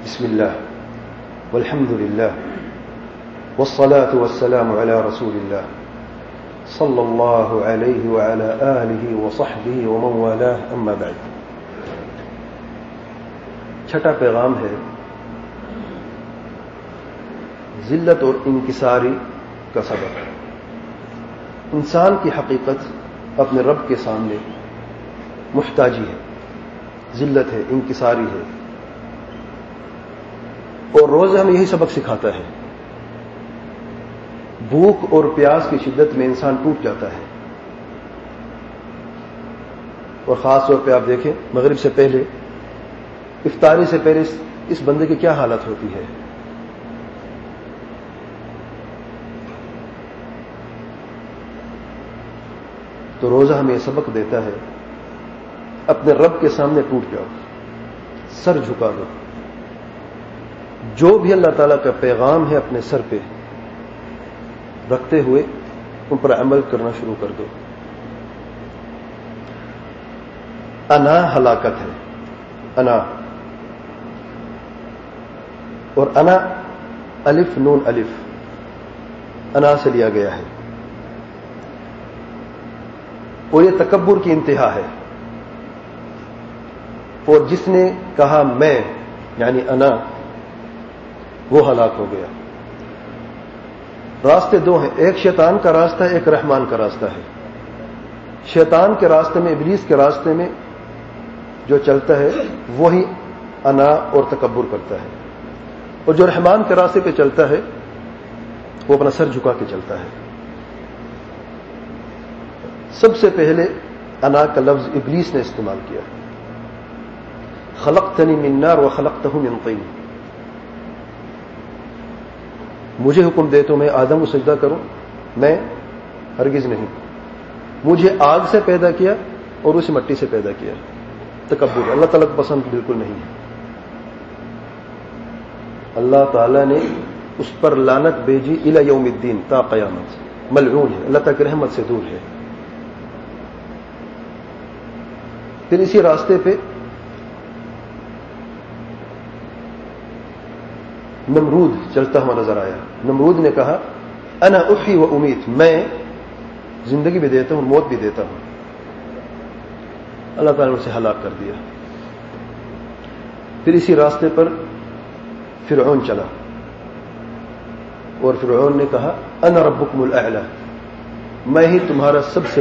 بسم الله والحمد لله والصلاة والسلام على رسول الله صلى الله عليه وعلى آله وصحبه ومن والاه أما بعد. چھٹا پیغام ہے ذلت اور انکساری کا سبب. انسان کی حقیقت اپنے رب کے سامنے محتاجی ہے، ذلت ہے، انکساری ہے، اور روزہ ہمیں یہی سبق سکھاتا ہے. بھوک اور پیاس کی شدت میں انسان ٹوٹ جاتا ہے، اور خاص طور پہ آپ دیکھیں مغرب سے پہلے، افطاری سے پہلے اس بندے کی کیا حالت ہوتی ہے. تو روزہ ہمیں یہ سبق دیتا ہے اپنے رب کے سامنے ٹوٹ جاؤ، سر جھکا دو. جو بھی اللہ تعالیٰ کا پیغام ہے اپنے سر پہ رکھتے ہوئے ان پر عمل کرنا شروع کر دو. انا ہلاکت ہے، انا، اور انا الف نون الف انا سے لیا گیا ہے، اور یہ تکبر کی انتہا ہے. اور جس نے کہا میں یعنی انا، وہ ہلاک ہو گیا. راستے دو ہیں، ایک شیطان کا راستہ ہے، ایک رحمان کا راستہ ہے. شیطان کے راستے میں، ابلیس کے راستے میں جو چلتا ہے وہی انا اور تکبر کرتا ہے، اور جو رحمان کے راستے پہ چلتا ہے وہ اپنا سر جھکا کے چلتا ہے. سب سے پہلے انا کا لفظ ابلیس نے استعمال کیا. خلقتنی من نار وخلقتہ من طین، مجھے حکم دے تو میں آدم کو سجدہ کروں، میں ہرگز نہیں. مجھے آگ سے پیدا کیا اور اسی مٹی سے پیدا کیا. تکبر اللہ تعالیٰ کو پسند بالکل نہیں ہے. اللہ تعالیٰ نے اس پر لعنت بھیجی الی یوم الدین، تا قیامت، ملعون ہے، اللہ تعالیٰ کی رحمت سے دور ہے. پھر اسی راستے پہ نمرود چلتا ہوا نظر آیا. نمرود نے کہا انا احیی و امیت، میں زندگی بھی دیتا ہوں، موت بھی دیتا ہوں. اللہ تعالیٰ نے اسے ہلاک کر دیا. پھر اسی راستے پر فرعون چلا، اور فرعون نے کہا انا ربکم الاعلی، میں ہی تمہارا سب سے